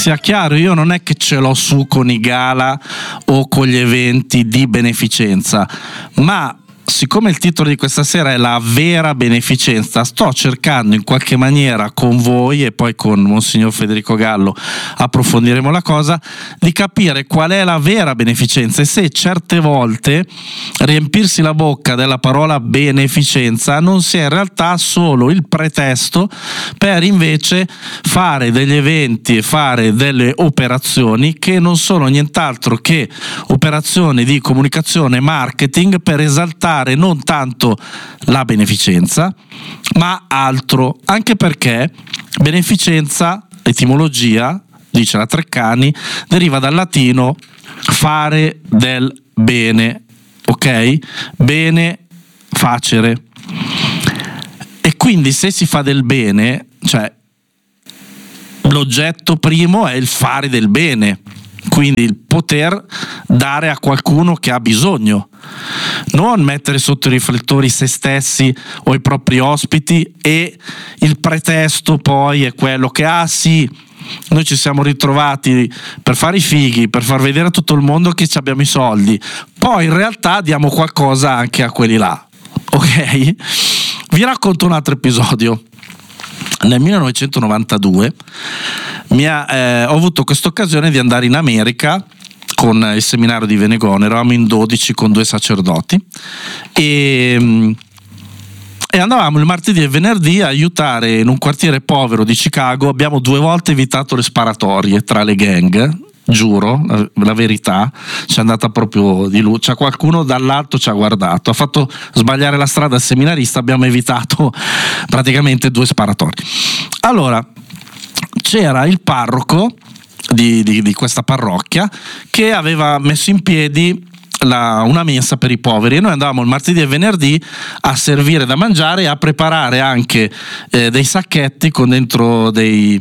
sia chiaro, io non è che ce l'ho su con i gala o con gli eventi di beneficenza, ma siccome il titolo di questa sera è la vera beneficenza, sto cercando in qualche maniera con voi e poi con Monsignor Federico Gallo approfondiremo la cosa, di capire qual è la vera beneficenza e se certe volte riempirsi la bocca della parola beneficenza non sia in realtà solo il pretesto per invece fare degli eventi e fare delle operazioni che non sono nient'altro che operazioni di comunicazione e marketing per esaltare non tanto la beneficenza ma altro, anche perché beneficenza, etimologia, dice la Treccani, deriva dal latino fare del bene, ok? Bene, facere. E quindi se si fa del bene, cioè l'oggetto primo è il fare del bene, quindi il poter dare a qualcuno che ha bisogno, non mettere sotto i riflettori se stessi o i propri ospiti e il pretesto poi è quello che sì, noi ci siamo ritrovati per fare i fighi, per far vedere a tutto il mondo che ci abbiamo i soldi, poi in realtà diamo qualcosa anche a quelli là, ok? Vi racconto un altro episodio. Nel 1992 ho avuto questa occasione di andare in America con il seminario di Venegone, eravamo in 12 con 2 sacerdoti e andavamo il martedì e il venerdì a aiutare in un quartiere povero di Chicago. Abbiamo 2 volte evitato le sparatorie tra le gang, giuro, la verità, ci è andata proprio di luce. Qualcuno dall'alto ci ha guardato, ha fatto sbagliare la strada al seminarista, abbiamo evitato praticamente 2 sparatori. Allora c'era il parroco di questa parrocchia che aveva messo in piedi una mensa per i poveri e noi andavamo il martedì e il venerdì a servire da mangiare e a preparare anche dei sacchetti con dentro dei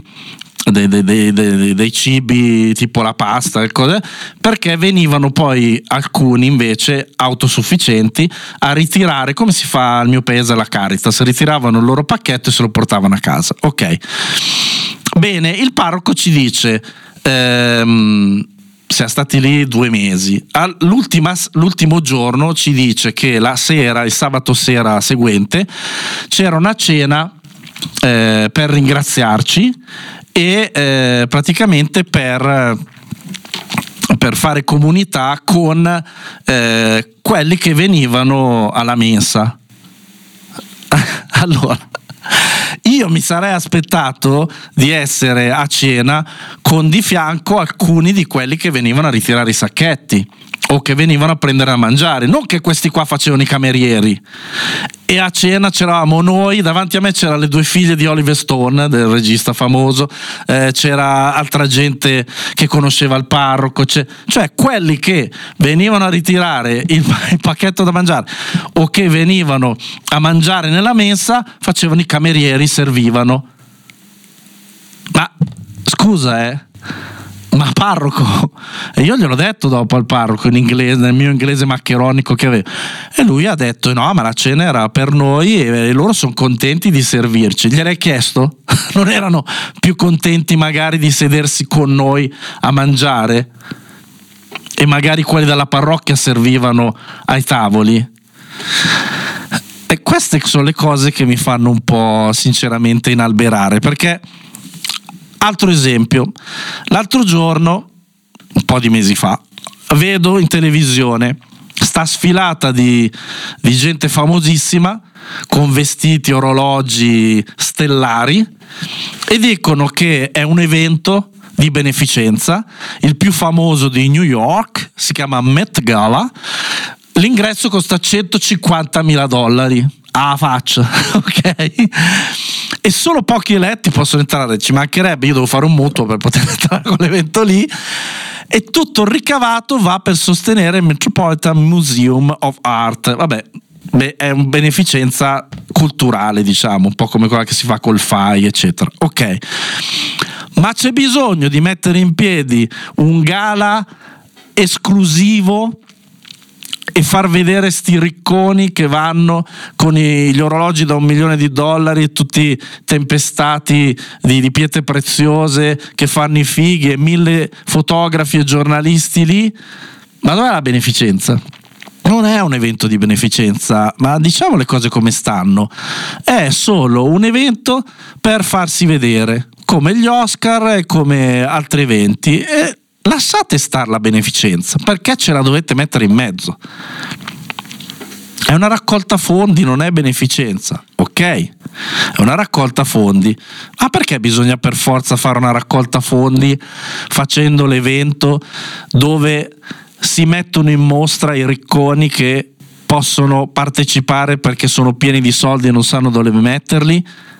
cibi tipo la pasta e cose, perché venivano poi alcuni invece autosufficienti a ritirare, come si fa al mio paese alla Caritas, ritiravano il loro pacchetto e se lo portavano a casa. Ok, bene, il parroco ci dice siamo stati lì 2 mesi. L'ultimo giorno ci dice che la sera, il sabato sera seguente, c'era una cena per ringraziarci e praticamente per fare comunità con quelli che venivano alla mensa. Allora, io mi sarei aspettato di essere a cena con di fianco alcuni di quelli che venivano a ritirare i sacchetti o che venivano a prendere a mangiare, non che questi qua facevano i camerieri. E a cena c'eravamo noi, davanti a me c'erano le 2 figlie di Oliver Stone, del regista famoso, c'era altra gente che conosceva il parroco, cioè quelli che venivano a ritirare il pacchetto da mangiare o che venivano a mangiare nella mensa facevano i camerieri, servivano. Ma scusa, ma parroco, e io gliel'ho detto dopo al parroco in inglese, nel mio inglese maccheronico che avevo, e lui ha detto no, ma la cena era per noi e loro sono contenti di servirci. Gliel'hai chiesto? Non erano più contenti magari di sedersi con noi a mangiare? E magari quelli della parrocchia servivano ai tavoli? E queste sono le cose che mi fanno un po' sinceramente inalberare, perché altro esempio, l'altro giorno, un po' di mesi fa, vedo in televisione sta sfilata di gente famosissima con vestiti, orologi stellari e dicono che è un evento di beneficenza, il più famoso di New York, si chiama Met Gala, l'ingresso costa $150.000 a faccia, ok? E solo pochi eletti possono entrare, ci mancherebbe, io devo fare un mutuo per poter entrare con l'evento lì, e tutto il ricavato va per sostenere il Metropolitan Museum of Art. Vabbè, è una beneficenza culturale, diciamo, un po' come quella che si fa col FAI, eccetera. Ok, ma c'è bisogno di mettere in piedi un gala esclusivo e far vedere sti ricconi che vanno con gli orologi da $1 milione, tutti tempestati di pietre preziose, che fanno i fighi e 1000 fotografi e giornalisti lì. Ma dov'è la beneficenza? Non è un evento di beneficenza, ma diciamo le cose come stanno. È solo un evento per farsi vedere, come gli Oscar e come altri eventi. E lasciate stare la beneficenza, perché ce la dovete mettere in mezzo? È una raccolta fondi, non è beneficenza, ok? È una raccolta fondi. Ma perché bisogna per forza fare una raccolta fondi facendo l'evento dove si mettono in mostra i ricconi che possono partecipare perché sono pieni di soldi e non sanno dove metterli,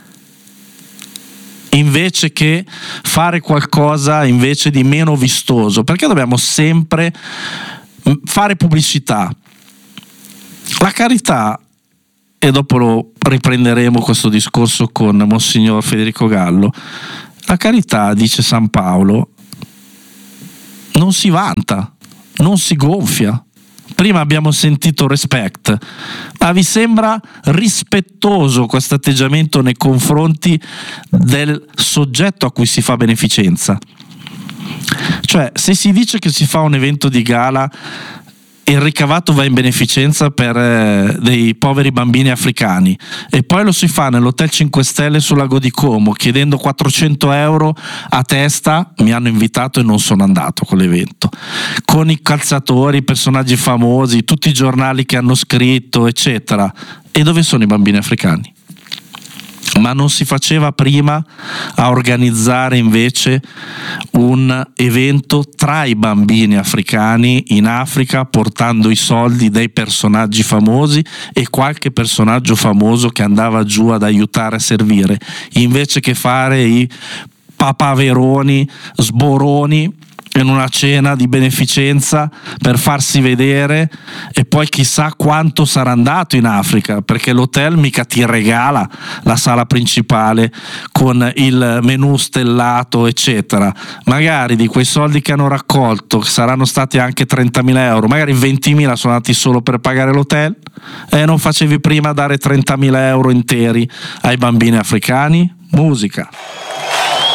invece che fare qualcosa invece di meno vistoso? Perché dobbiamo sempre fare pubblicità? La carità, e dopo lo riprenderemo questo discorso con Monsignor Federico Gallo, la carità, dice San Paolo, non si vanta, non si gonfia. Prima abbiamo sentito respect, ma vi sembra rispettoso questo atteggiamento nei confronti del soggetto a cui si fa beneficenza? Cioè, se si dice che si fa un evento di gala e il ricavato va in beneficenza per dei poveri bambini africani e poi lo si fa nell'hotel 5 stelle sul lago di Como chiedendo 400 euro a testa, mi hanno invitato e non sono andato con l'evento, con i calciatori, i personaggi famosi, tutti i giornali che hanno scritto eccetera, e dove sono i bambini africani? Ma non si faceva prima a organizzare invece un evento tra i bambini africani in Africa, portando i soldi dei personaggi famosi e qualche personaggio famoso che andava giù ad aiutare a servire, invece che fare i papaveroni, sboroni in una cena di beneficenza per farsi vedere, e poi chissà quanto sarà andato in Africa, perché l'hotel mica ti regala la sala principale con il menù stellato eccetera. Magari di quei soldi che hanno raccolto, che saranno stati anche 30.000 euro, magari 20.000 sono andati solo per pagare l'hotel, e non facevi prima dare 30.000 euro interi ai bambini africani? Musica.